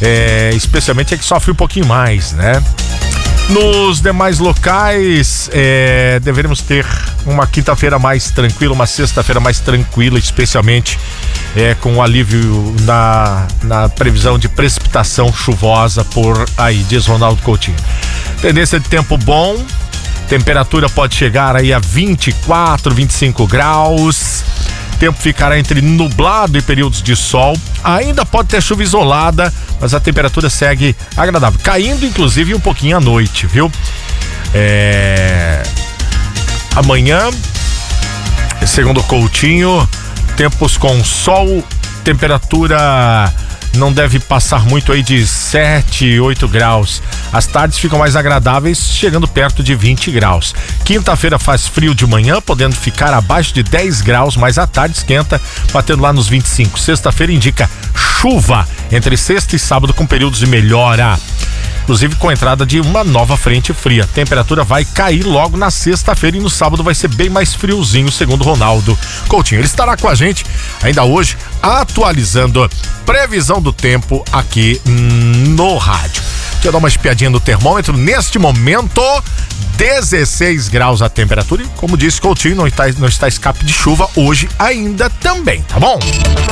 especialmente é que sofre um pouquinho mais, né? Nos demais locais, deveremos ter uma quinta-feira mais tranquila, uma sexta-feira mais tranquila, especialmente com alívio na previsão de precipitação chuvosa por aí, diz Ronaldo Coutinho. Tendência de tempo bom, temperatura pode chegar aí a 24, 25 graus. Tempo ficará entre nublado e períodos de sol. Ainda pode ter chuva isolada, mas a temperatura segue agradável, caindo inclusive um pouquinho à noite, viu? Amanhã, segundo o Coutinho, tempos com sol, temperatura não deve passar muito aí de 7, 8 graus. As tardes ficam mais agradáveis, chegando perto de 20 graus. Quinta-feira faz frio de manhã, podendo ficar abaixo de 10 graus, mas à tarde esquenta, batendo lá nos 25. Sexta-feira indica chuva entre sexta e sábado, com períodos de melhora, inclusive com a entrada de uma nova frente fria. A temperatura vai cair logo na sexta-feira e no sábado vai ser bem mais friozinho, segundo Ronaldo Coutinho. Ele estará com a gente ainda hoje, atualizando previsão do tempo aqui no rádio. Deixa eu dar uma espiadinha no termômetro. Neste momento, 16 graus a temperatura. E como disse Coutinho, não está escape de chuva hoje ainda também, tá bom?